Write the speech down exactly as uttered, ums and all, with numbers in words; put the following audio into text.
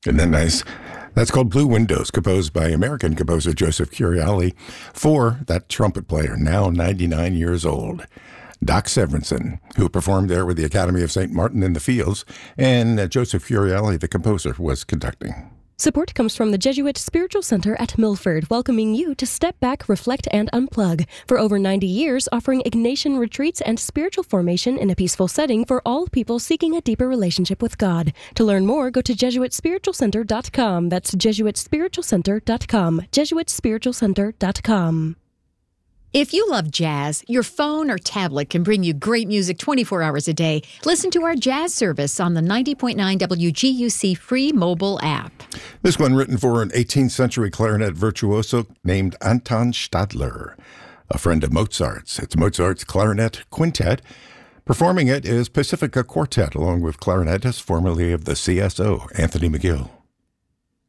Isn't that nice? That's called Blue Windows, composed by American composer Joseph Curiali for that trumpet player, now ninety-nine years old, Doc Severinsen, who performed there with the Academy of Saint Martin in the Fields, and uh, Joseph Curiali, the composer, was conducting. Support comes from the Jesuit Spiritual Center at Milford, welcoming you to step back, reflect, and unplug. For over ninety years, offering Ignatian retreats and spiritual formation in a peaceful setting for all people seeking a deeper relationship with God. To learn more, go to Jesuit Spiritual Center dot com. That's Jesuit Spiritual Center dot com. Jesuit Spiritual Center dot com. If you love jazz, your phone or tablet can bring you great music twenty-four hours a day. Listen to our jazz service on the ninety point nine W G U C free mobile app. This one written for an eighteenth century clarinet virtuoso named Anton Stadler, a friend of Mozart's. It's Mozart's Clarinet Quintet. Performing it is Pacifica Quartet, along with clarinetist formerly of the C S O, Anthony McGill.